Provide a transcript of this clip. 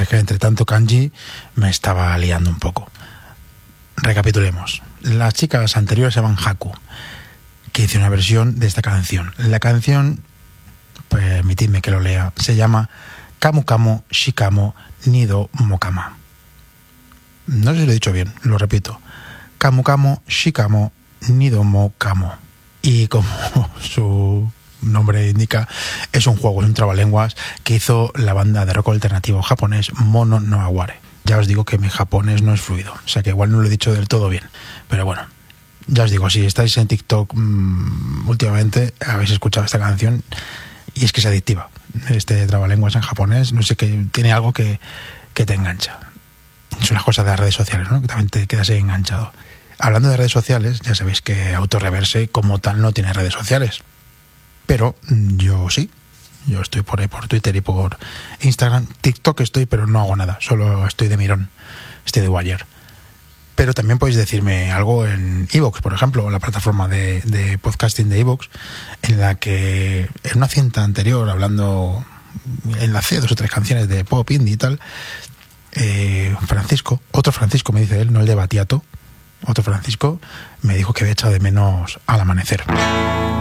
es que entre tanto kanji me estaba liando un poco. Recapitulemos. Las chicas anteriores se llaman Haku, que hice una versión de esta canción. La canción, permitidme que lo lea, se llama Kamu Kamo Shikamo Nido Mokama. No sé si lo he dicho bien, lo repito. Kamu Kamo Shikamo Nido Mokamo. Y como su nombre indica, es un juego, es un trabalenguas que hizo la banda de rock alternativo japonés Mono no Aware. Ya os digo que mi japonés no es fluido, o sea que igual no lo he dicho del todo bien, pero bueno, ya os digo, si estáis en TikTok últimamente, habéis escuchado esta canción y es que es adictiva. Este trabalenguas en japonés, no sé, que tiene algo que te engancha. Son las cosas de las redes sociales, ¿no? Que también te quedas ahí enganchado. Hablando de redes sociales, ya sabéis que Autorreverse como tal no tiene redes sociales. Pero yo sí. Yo estoy por ahí, por Twitter y por Instagram. TikTok estoy, pero no hago nada. Solo estoy de mirón. Estoy de wire. Pero también podéis decirme algo en iVoox, por ejemplo, la plataforma de podcasting de iVoox, en la que en una cinta anterior, hablando, enlacé 2 o 3 canciones de pop, indie y tal, otro Francisco me dice él, no el de Batiato, otro Francisco, me dijo que había echado de menos Al Amanecer.